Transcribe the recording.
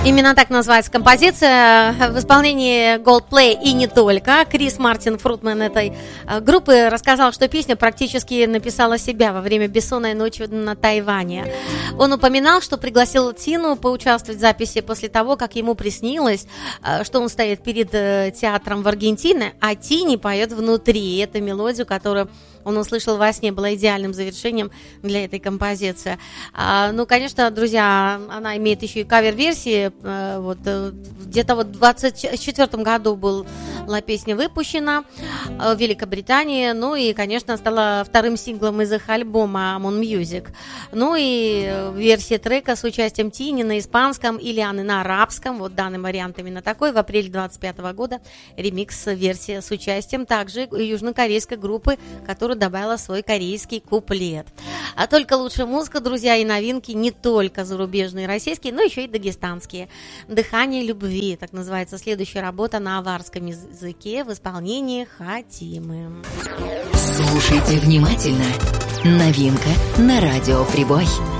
Именно так называется композиция в исполнении Goldplay и не только. Крис Мартин, фронтмен этой группы, рассказал, что песня практически написала себя во время бессонной ночи на Тайване. Он упоминал, что пригласил Тину поучаствовать в записи после того, как ему приснилось, что он стоит перед театром в Аргентине, а Тини поет внутри. И эту мелодию, которую он услышал во сне, была идеальным завершением для этой композиции. Ну, конечно, друзья, она имеет еще и кавер-версии. Вот, где-то вот в 2024 году была песня выпущена в Великобритании. Ну и, конечно, стала вторым синглом из их альбома Moon Music. Ну и версия трека с участием Тини на испанском и Лианы на арабском. Вот данный вариант именно такой. В апреле 2025 года ремикс-версия с участием также южнокорейской группы, которая добавила свой корейский куплет. А только лучшая музыка, друзья, и новинки не только зарубежные и российские, но еще и дагестанские. «Дыхание любви», так называется следующая работа на аварском языке в исполнении Хатимы. Слушайте внимательно. Новинка на радио «Прибой».